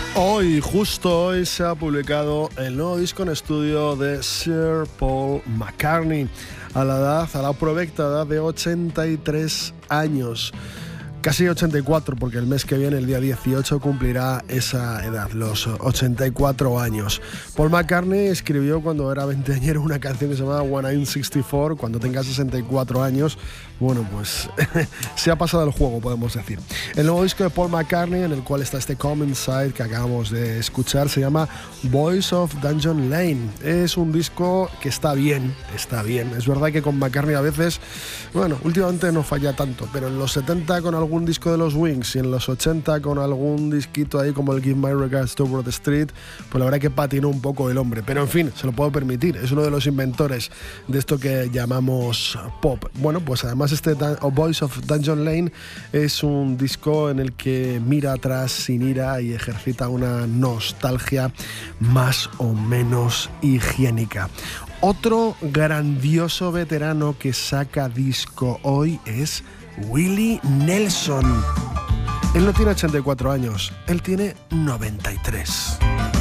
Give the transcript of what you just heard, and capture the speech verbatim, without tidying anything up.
Hoy, justo hoy, se ha publicado el nuevo disco en estudio de Sir Paul McCartney, a la edad, a la provecta edad de ochenta y tres años. Casi ochenta y cuatro, porque el mes que viene, el día dieciocho, cumplirá esa edad, los ochenta y cuatro años. Paul McCartney escribió cuando era veinteañero una canción que se llamaba When I'm sixty-four, cuando tenga sesenta y cuatro años. Bueno, pues se ha pasado el juego, podemos decir. El nuevo disco de Paul McCartney, en el cual está este Common Side que acabamos de escuchar, se llama Boys of Dungeon Lane. Es un disco que está bien, está bien. Es verdad que con McCartney a veces, bueno, últimamente no falla tanto, pero en los setenta con algún disco de los Wings y en los ochenta con algún disquito ahí como el Give My Regards to Broad Street, pues la verdad que patinó un poco el hombre. Pero en fin, se lo puedo permitir. Es uno de los inventores de esto que llamamos pop. Bueno, pues además este Boys of Dungeon Lane es un disco en el que mira atrás sin ira y ejercita una nostalgia más o menos higiénica. Otro grandioso veterano que saca disco hoy es Willie Nelson. Él no tiene ochenta y cuatro años, él tiene noventa y tres.